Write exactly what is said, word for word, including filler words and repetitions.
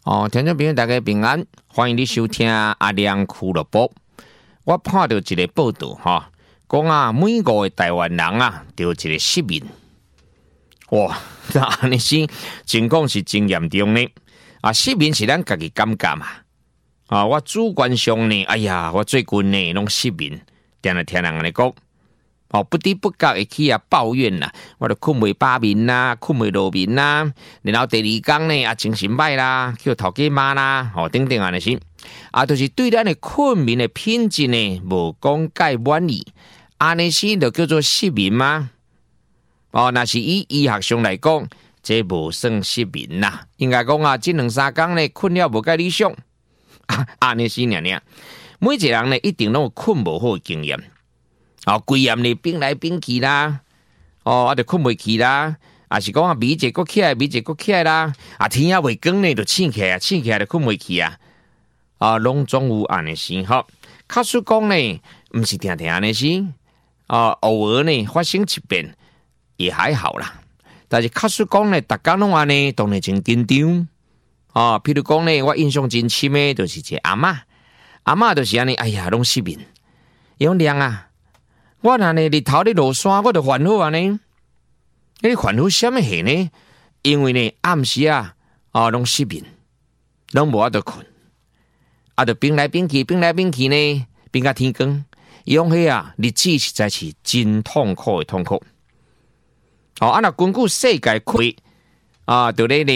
哦，听众朋友大家平安，欢迎你收听阿亮俱乐部。我看到一个报道哈，讲啊，每个的台湾人啊，都有一个失眠。哇，那安尼是情况是真严重呢。啊，失眠是咱家己感觉嘛。啊，我主观上呢，哎呀，我最近呢拢失眠，定来听人安尼讲。哦，不知不觉会去啊抱怨啦，我都困袂饱眠啦，困袂落眠啦，然后第二天呢啊精神歹啦，叫头家骂啦，哦等等安尼是，啊，就是对咱的困眠的品质呢无讲介满意，安尼是就叫做失眠吗？哦，那是以医学上来讲，这无算失眠啦，应该讲啊，这两三天呢困了无介理想，啊，安尼是尔尔，每一个人呢一定拢有困无好的经验。哦，规夜呢变来变去啦，哦，啊，就困袂去啦，啊是讲啊，米一个起来，米一个起来啦，啊，天也未光呢，就醒起来，醒起来就困袂去啊，啊，拢总有安尼事吼。假使讲呢，毋是定定安尼事，啊，偶尔呢发生一遍也还好啦。但是假使讲呢，逐工拢安尼，当然真紧张。啊，譬如讲呢，我印象真深的，就是一个阿嬷，阿嬷就是安尼，哎呀，拢失眠，用凉啊。我若呢日头咧落山，我就烦恼啊呢。你烦恼什么事呢？因为呢暗时啊，啊拢失眠，拢无法度困，啊就变来变去，变来变去呢，变到天光。用迄啊日子实在是真痛苦的痛苦。哦，啊那根据世界规啊，就咧